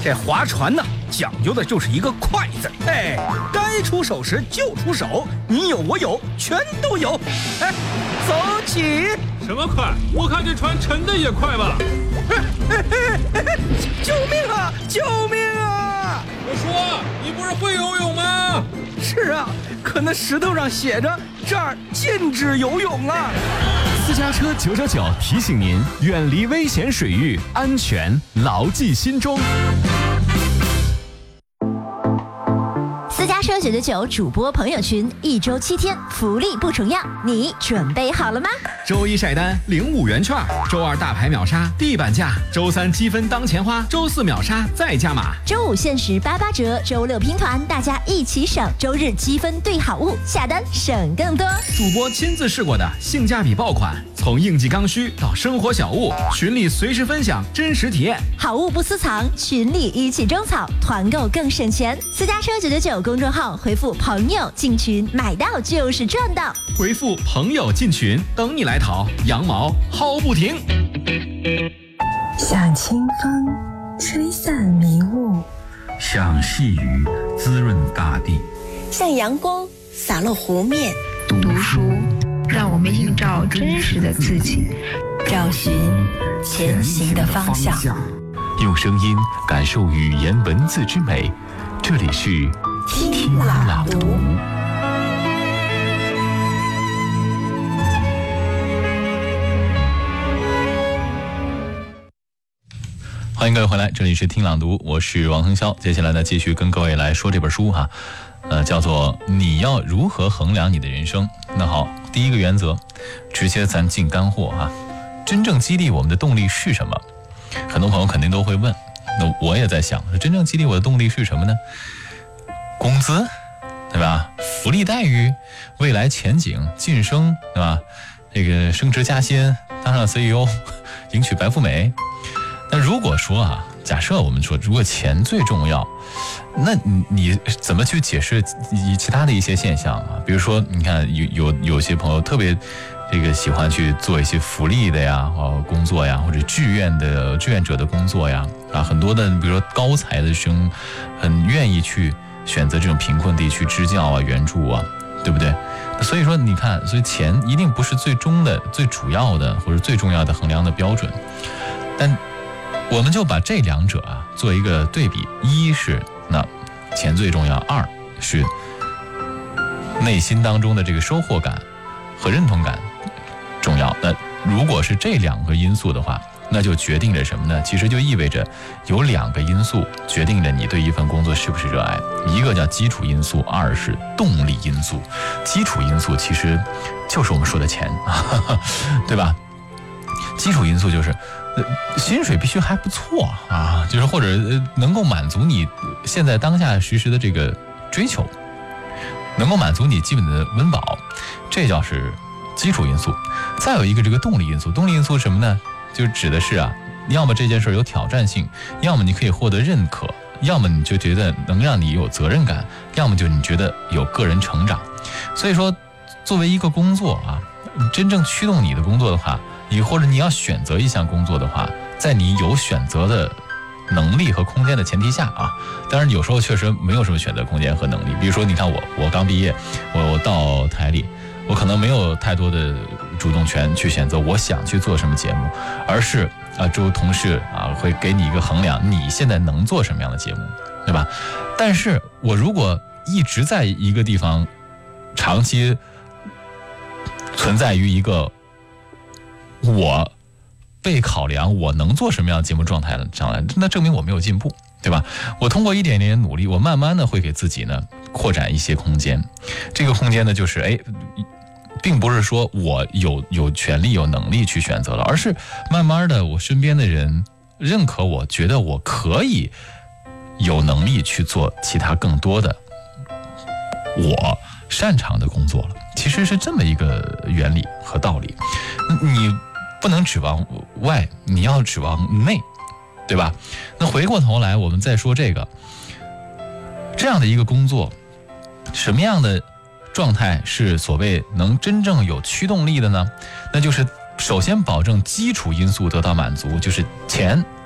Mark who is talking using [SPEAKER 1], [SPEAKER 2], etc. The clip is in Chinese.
[SPEAKER 1] 这划船呢，讲究的就是一个快字。哎，该出手时就出手，你有我有，全都有。哎，走起！
[SPEAKER 2] 什么快？我看这船沉的也快吧。
[SPEAKER 1] 救命啊！救命啊！
[SPEAKER 2] 我说，你不是会游泳吗？
[SPEAKER 1] 是啊，可那石头上写着这儿禁止游泳啊。
[SPEAKER 3] 私家车999提醒您，远离危险水域，安全牢记心中。
[SPEAKER 4] 私家车999主播朋友群，1周7天，福利不重样，你准备好了吗？
[SPEAKER 3] 周一晒单领5元券，周二大牌秒杀地板价，周三积分当钱花，周四秒杀再加码，
[SPEAKER 4] 周五限时88折，周六拼团，大家一起省，周日积分兑好物，下单省更多。
[SPEAKER 3] 主播亲自试过的性价比爆款，从应季刚需到生活小物，群里随时分享真实体验，
[SPEAKER 4] 好物不私藏，群里一起种草，团购更省钱。私家车999公众号回复朋友进群，买到就是赚到。
[SPEAKER 3] 回复朋友进群，等你来淘，羊毛薅不停。
[SPEAKER 5] 像清风吹散迷雾，
[SPEAKER 6] 像细雨滋润大地，
[SPEAKER 7] 像阳光洒落湖面。
[SPEAKER 8] 读书让我们映照真实的自己，
[SPEAKER 7] 找寻前行的方向。
[SPEAKER 9] 用声音感受语言文字之美，这里是
[SPEAKER 7] 听朗读。
[SPEAKER 9] 欢迎各位回来，这里是听朗读，我是王亨潇。接下来呢，继续跟各位来说这本书哈，叫做你要如何衡量你的人生。那好，第一个原则，直接咱进干货哈。真正激励我们的动力是什么？很多朋友肯定都会问，那我也在想，真正激励我的动力是什么呢？工资，对吧？福利待遇，未来前景，晋升，对吧？这个升职加薪，当上 CEO， 迎娶白富美。那如果说啊，假设我们说，如果钱最重要，那你怎么去解释其他的一些现象啊？比如说，你看有些朋友特别这个喜欢去做一些福利的呀，工作呀，或者志愿者的工作呀，啊，很多的比如说高才的生很愿意去选择这种贫困地区支教啊、援助啊，对不对？所以说你看，所以钱一定不是最终的、最主要的或者最重要的衡量的标准，但我们就把这两者啊做一个对比，一是那钱最重要，二是内心当中的这个收获感和认同感重要。那如果是这两个因素的话，那就决定着什么呢？其实就意味着有两个因素决定着你对一份工作是不是热爱，一个叫基础因素，二是动力因素。基础因素其实就是我们说的钱，对吧？基础因素就是薪水必须还不错啊，就是或者能够满足你现在当下实时的这个追求，能够满足你基本的温饱，这叫是基础因素。再有一个这个动力因素，动力因素是什么呢？就指的是啊，要么这件事有挑战性，要么你可以获得认可，要么你就觉得能让你有责任感，要么就你觉得有个人成长。所以说，作为一个工作啊，真正驱动你的工作的话，或者你要选择一项工作的话，在你有选择的能力和空间的前提下啊，当然有时候确实没有什么选择空间和能力。比如说，你看我刚毕业，我到台里，我可能没有太多的主动权去选择我想去做什么节目，而是周同事啊会给你一个衡量，你现在能做什么样的节目，对吧？但是我如果一直在一个地方长期存在于一个我被考量我能做什么样的节目状态上来，那证明我没有进步，对吧？我通过一点点努力，我慢慢的会给自己呢扩展一些空间。这个空间呢，就是并不是说我有权利有能力去选择了，而是慢慢的我身边的人认可我，觉得我可以有能力去做其他更多的我擅长的工作了。其实是这么一个原理和道理。你不能指望外，你要指望内，对吧？那回过头来我们再说这样的一个工作，什么样的状态是所谓能真正有驱动力的呢？那就是首先保证基础因素得到满足，就是钱